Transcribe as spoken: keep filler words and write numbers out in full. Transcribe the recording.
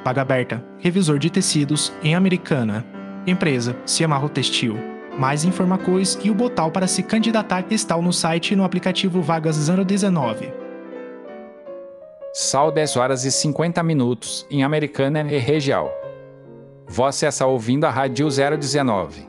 vaga aberta, revisor de tecidos, em Americana. Empresa, Ciamarro Textil. Mais informações e o botão para se candidatar estão no site e no aplicativo Vagas zero dezenove. São dez horas e cinquenta minutos, em Americana e região. Você está ouvindo a Rádio zero dezenove.